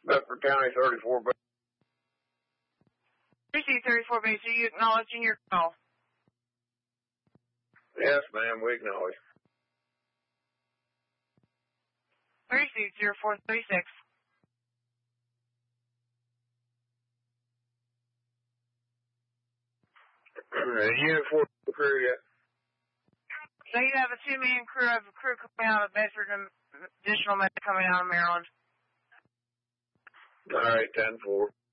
Bedford County 34 base. Receive 34 base. Are you acknowledging your call? Yes, ma'am, we acknowledge. Receive 0436. Unit 4 crew yet? So you have a 2-man crew of a crew coming out of Bedford and additional men coming out of Maryland. All right, 10-4.